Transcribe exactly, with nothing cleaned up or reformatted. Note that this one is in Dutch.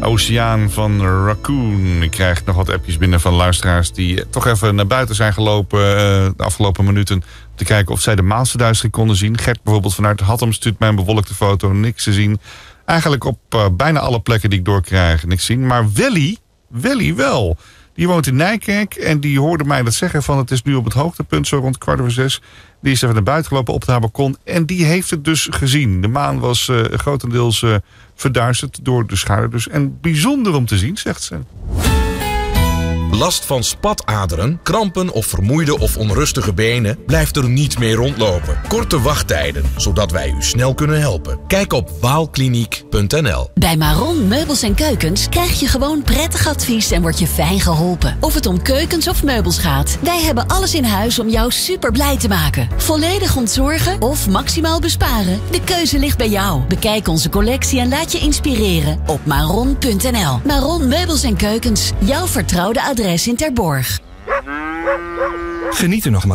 Oceaan van Raccoon. Ik krijg nog wat appjes binnen van luisteraars die toch even naar buiten zijn gelopen uh, de afgelopen minuten. Om te kijken of zij de maansverduistering konden zien. Gert bijvoorbeeld vanuit Hattem stuurt mij een bewolkte foto. Niks te zien. Eigenlijk op uh, bijna alle plekken die ik doorkrijg niks zien. Maar Willy, Willy wel. Die woont in Nijkerk en die hoorde mij dat zeggen van het is nu op het hoogtepunt zo rond kwart over zes. Die is even naar buiten gelopen op haar balkon en die heeft het dus gezien. De maan was uh, grotendeels uh, verduisterd door de schaduw dus. En bijzonder om te zien, zegt ze. Last van spataderen, krampen of vermoeide of onrustige benen? Blijft er niet meer rondlopen. Korte wachttijden, zodat wij u snel kunnen helpen. Kijk op waalkliniek punt n l. Bij Maron Meubels en Keukens krijg je gewoon prettig advies en word je fijn geholpen. Of het om keukens of meubels gaat. Wij hebben alles in huis om jou super blij te maken. Volledig ontzorgen of maximaal besparen? De keuze ligt bij jou. Bekijk onze collectie en laat je inspireren op maron punt n l. Maron Meubels en Keukens, jouw vertrouwde adres in Terborg. Geniet er nog maar